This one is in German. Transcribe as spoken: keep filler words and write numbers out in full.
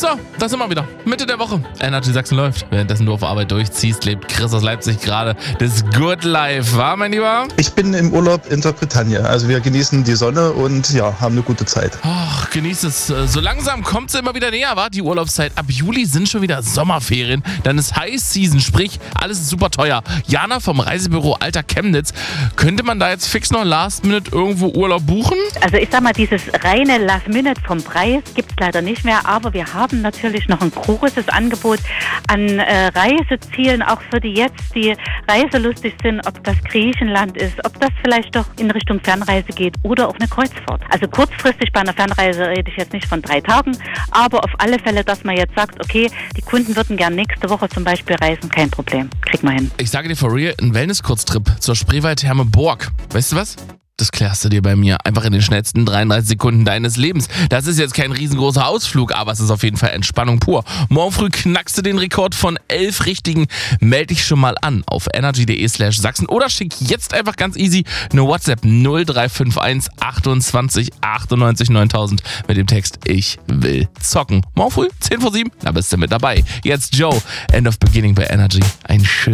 So, da sind wir wieder. Mitte der Woche. Energy Sachsen läuft. Währenddessen du auf Arbeit durchziehst, lebt Chris aus Leipzig gerade das Good Life. War, mein Lieber? Ich bin im Urlaub in der Bretagne. Also wir genießen die Sonne und ja, haben eine gute Zeit. Ach, genießt es. So langsam kommt es immer wieder näher, wa? Die Urlaubszeit. Ab Juli sind schon wieder Sommerferien. Dann ist High Season, sprich, alles ist super teuer. Jana vom Reisebüro Alter Chemnitz. Könnte man da jetzt fix noch Last Minute irgendwo Urlaub buchen? Also ich sag mal, dieses reine Last Minute vom Preis gibt es leider nicht mehr, aber wir haben natürlich noch ein großes Angebot an äh, Reisezielen, auch für die jetzt, die reiselustig sind, ob das Griechenland ist, ob das vielleicht doch in Richtung Fernreise geht oder auch eine Kreuzfahrt. Also kurzfristig bei einer Fernreise rede ich jetzt nicht von drei Tagen, aber auf alle Fälle, dass man jetzt sagt, okay, die Kunden würden gern nächste Woche zum Beispiel reisen, kein Problem, kriegt man hin. Ich sage dir for real, ein Wellness-Kurztrip zur Spreewaldtherme Borg. Weißt du was? Das klärst du dir bei mir einfach in den schnellsten dreiunddreißig Sekunden deines Lebens. Das ist jetzt kein riesengroßer Ausflug, aber es ist auf jeden Fall Entspannung pur. Morgen früh knackst du den Rekord von elf Richtigen. Meld dich schon mal an auf energy.de slash Sachsen oder schick jetzt einfach ganz easy eine WhatsApp null drei fünf eins achtundzwanzig achtundneunzig neuntausend mit dem Text Ich will zocken. Morgen früh, zehn vor sieben, da bist du mit dabei. Jetzt Joe, End of Beginning bei Energy. Ein schönes